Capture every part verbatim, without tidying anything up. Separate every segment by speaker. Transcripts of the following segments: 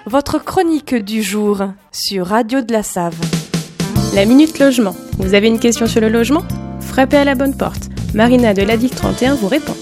Speaker 1: votre chronique du jour sur Radio de la Save.
Speaker 2: La Minute Logement. Vous avez une question sur le logement ? Frappez à la bonne porte. Marina de l'A D I C trente et un vous répond.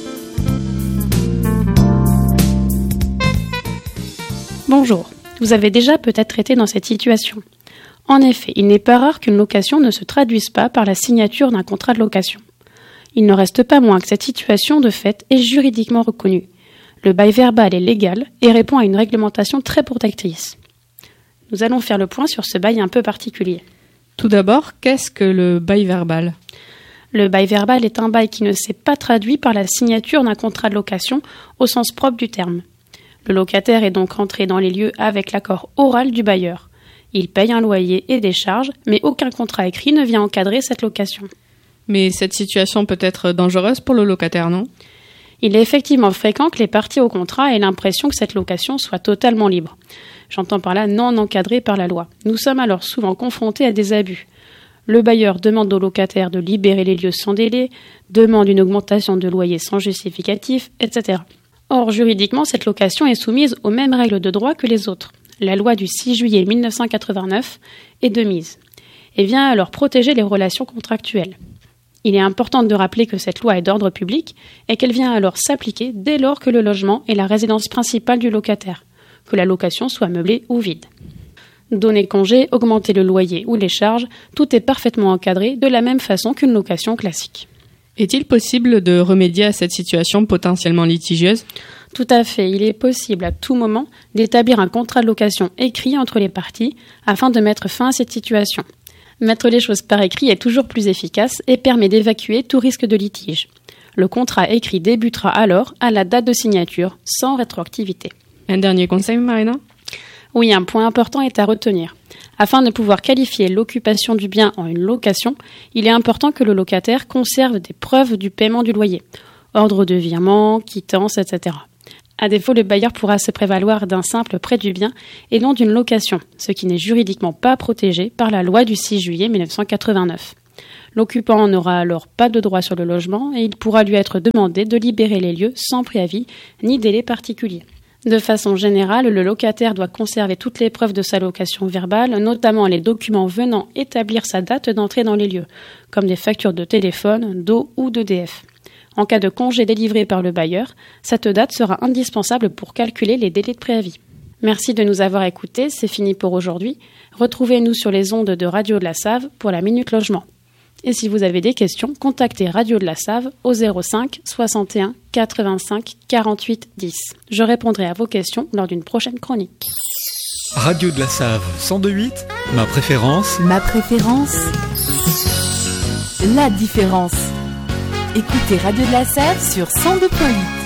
Speaker 3: Bonjour. Vous avez déjà peut-être été dans cette situation. En effet, il n'est pas rare qu'une location ne se traduise pas par la signature d'un contrat de location. Il ne reste pas moins que cette situation, de fait, est juridiquement reconnue. Le bail verbal est légal et répond à une réglementation très protectrice. Nous allons faire le point sur ce bail un peu particulier.
Speaker 4: Tout d'abord, qu'est-ce que le bail verbal ?
Speaker 3: Le bail verbal est un bail qui ne s'est pas traduit par la signature d'un contrat de location au sens propre du terme. Le locataire est donc rentré dans les lieux avec l'accord oral du bailleur. Il paye un loyer et des charges, mais aucun contrat écrit ne vient encadrer cette location.
Speaker 4: Mais cette situation peut être dangereuse pour le locataire, non ?
Speaker 3: Il est effectivement fréquent que les parties au contrat aient l'impression que cette location soit totalement libre. J'entends par là non encadrée par la loi. Nous sommes alors souvent confrontés à des abus. Le bailleur demande au locataire de libérer les lieux sans délai, demande une augmentation de loyer sans justificatif, et cetera. Or, juridiquement, cette location est soumise aux mêmes règles de droit que les autres. La loi du six juillet mille neuf cent quatre-vingt-neuf est de mise et vient alors protéger les relations contractuelles. Il est important de rappeler que cette loi est d'ordre public et qu'elle vient alors s'appliquer dès lors que le logement est la résidence principale du locataire, que la location soit meublée ou vide. Donner congé, augmenter le loyer ou les charges, tout est parfaitement encadré de la même façon qu'une location classique.
Speaker 4: Est-il possible de remédier à cette situation potentiellement litigieuse ?
Speaker 3: Tout à fait, il est possible à tout moment d'établir un contrat de location écrit entre les parties afin de mettre fin à cette situation. Mettre les choses par écrit est toujours plus efficace et permet d'évacuer tout risque de litige. Le contrat écrit débutera alors à la date de signature, sans rétroactivité.
Speaker 4: Un dernier conseil, Marina ?
Speaker 3: Oui, un point important est à retenir. Afin de pouvoir qualifier l'occupation du bien en une location, il est important que le locataire conserve des preuves du paiement du loyer, ordre de virement, quittance, et cetera. À défaut, le bailleur pourra se prévaloir d'un simple prêt du bien et non d'une location, ce qui n'est juridiquement pas protégé par la loi du six juillet mille neuf cent quatre-vingt-neuf. L'occupant n'aura alors pas de droit sur le logement et il pourra lui être demandé de libérer les lieux sans préavis ni délai particulier. De façon générale, le locataire doit conserver toutes les preuves de sa location verbale, notamment les documents venant établir sa date d'entrée dans les lieux, comme des factures de téléphone, d'eau ou d'E D F. En cas de congé délivré par le bailleur, cette date sera indispensable pour calculer les délais de préavis. Merci de nous avoir écoutés, c'est fini pour aujourd'hui. Retrouvez-nous sur les ondes de Radio de la Save pour la Minute Logement. Et si vous avez des questions, contactez Radio de la Save au zéro cinq soixante et un quatre-vingt-cinq quarante-huit dix. Je répondrai à vos questions lors d'une prochaine chronique.
Speaker 5: Radio de la Save cent deux virgule huit, ma préférence.
Speaker 6: Ma préférence. La différence. Écoutez Radio de la Save sur cent deux virgule huit.